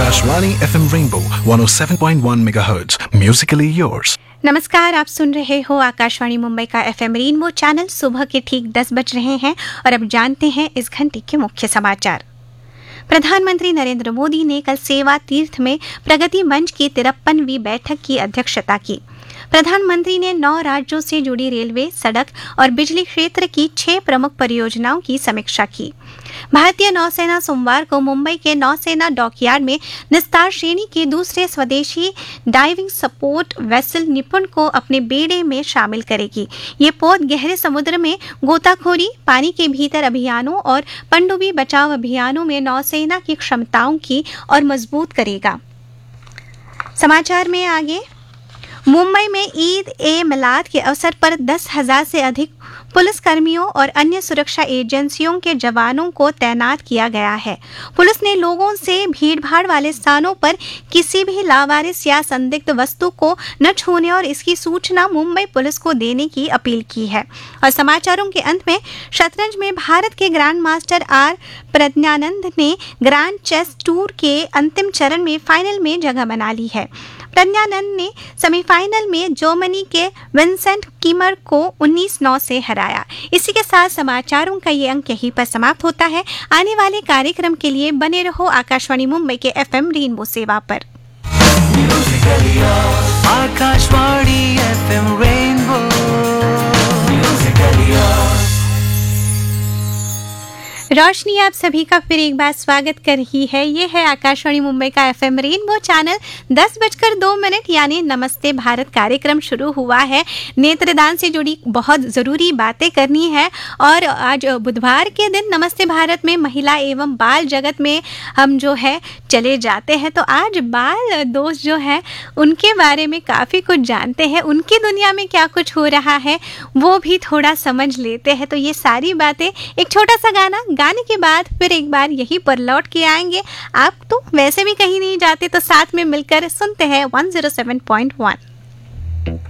Akashvani FM Rainbow 107.1 MHz. Musically yours. नमस्कार, आप सुन रहे हो आकाशवाणी मुंबई का एफएम रेनबो चैनल। सुबह के ठीक 10 बज रहे हैं और अब जानते हैं इस घंटे के मुख्य समाचार। प्रधानमंत्री नरेंद्र मोदी ने कल सेवा तीर्थ में प्रगति मंच की 53वीं बैठक की अध्यक्षता की। प्रधानमंत्री ने 9 राज्यों से जुड़ी रेलवे, सड़क और बिजली क्षेत्र की 6 प्रमुख परियोजनाओं की समीक्षा की। भारतीय नौसेना सोमवार को मुंबई के नौसेना डॉकयार्ड में निस्तार श्रेणी के दूसरे स्वदेशी डाइविंग सपोर्ट वेसल निपुण को अपने बेड़े में शामिल करेगी। ये पोत गहरे समुद्र में गोताखोरी, पानी के भीतर अभियानों और पनडुब्बी बचाव अभियानों में नौसेना की क्षमताओं की और मजबूत करेगा। समाचार में आगे, मुंबई में ईद ए मिलाद के अवसर पर 10,000 से अधिक पुलिसकर्मियों और अन्य सुरक्षा एजेंसियों के जवानों को तैनात किया गया है। पुलिस ने लोगों से भीड़भाड़ वाले स्थानों पर किसी भी लावारिस या संदिग्ध वस्तु को न छूने और इसकी सूचना मुंबई पुलिस को देने की अपील की है। और समाचारों के अंत में, शतरंज में भारत के ग्रैंड मास्टर आर प्रज्ञानंद ने ग्रैंड चेस टूर के अंतिम चरण में फाइनल में जगह बना ली है। प्रज्ञानंद ने सेमीफाइनल में जर्मनी के विंसेंट कीमर को 19-9 से हराया। इसी के साथ समाचारों का ये अंक यहीं पर समाप्त होता है। आने वाले कार्यक्रम के लिए बने रहो आकाशवाणी मुंबई के एफएम रेनबो सेवा पर। Akashvani FM rainbow. रोशनी आप सभी का फिर एक बार स्वागत कर रही है। ये है आकाशवाणी मुंबई का एफएम रेनबो चैनल। 10:02 यानी नमस्ते भारत कार्यक्रम शुरू हुआ है। नेत्रदान से जुड़ी बहुत ज़रूरी बातें करनी है और आज बुधवार के दिन नमस्ते भारत में महिला एवं बाल जगत में हम जो है चले जाते हैं। तो आज बाल दोस्त जो है उनके बारे में काफ़ी कुछ जानते हैं, उनकी दुनिया में क्या कुछ हो रहा है वो भी थोड़ा समझ लेते हैं। तो ये सारी बातें एक छोटा सा गाने के बाद फिर एक बार यहीं पर लौट के आएंगे। आप तो वैसे भी कहीं नहीं जाते, तो साथ में मिलकर सुनते हैं 107.1।